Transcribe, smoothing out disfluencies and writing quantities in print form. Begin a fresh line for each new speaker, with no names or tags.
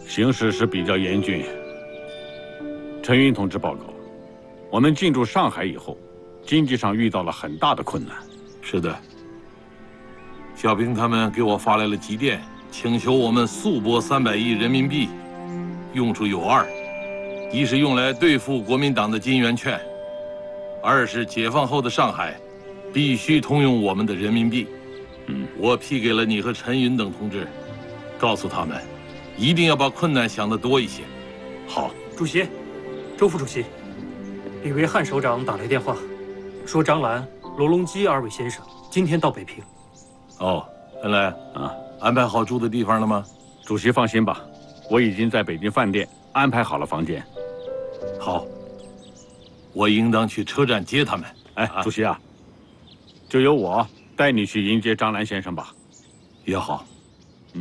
形势是比较严峻。陈云同志报告，我们进驻上海以后，经济上遇到了很大的困难。
是的，小平他们给我发来了急电，请求我们速拨300亿人民币，用处有二：一是用来对付国民党的金圆券，二是解放后的上海必须通用我们的人民币。我批给了你和陈云等同志，告诉他们，一定要把困难想得多一些。
好，
主席，周副主席，李维汉首长打来电话，说张澜、罗隆基2位先生今天到北平。
哦，恩来啊，安排好住的地方了吗？
主席放心吧，我已经在北京饭店安排好了房间。
好，我应当去车站接他们。
哎，主席啊，就由我带你去迎接张澜先生吧。
也好。